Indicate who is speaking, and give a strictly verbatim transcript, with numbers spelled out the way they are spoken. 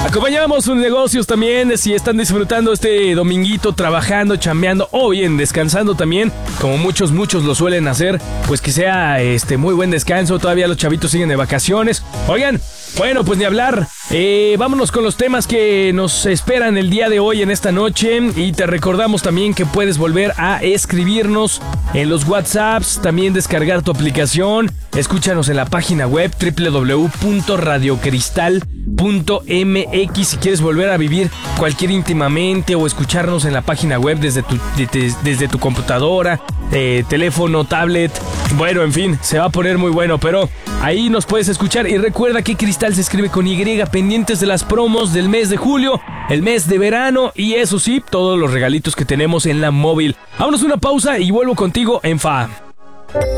Speaker 1: Acompañamos sus negocios también, si están disfrutando este dominguito, trabajando, chambeando o bien descansando también, como muchos, muchos lo suelen hacer, pues que sea este muy buen descanso. Todavía los chavitos siguen de vacaciones. Oigan, bueno, pues ni hablar. Eh, vámonos con los temas que nos esperan el día de hoy en esta noche. Y te recordamos también que puedes volver a escribirnos en los WhatsApps, también descargar tu aplicación. Escúchanos en la página web doble u doble u doble u punto radio cristal punto m x si quieres volver a vivir cualquier íntimamente o escucharnos en la página web desde tu, de, de, desde tu computadora, eh, teléfono, tablet. Bueno, en fin, se va a poner muy bueno, pero ahí nos puedes escuchar. Y recuerda que Cristal se escribe con Y, pendientes de las promos del mes de julio, el mes de verano y eso sí, todos los regalitos que tenemos en la móvil. Vámonos a una pausa y vuelvo contigo en F A.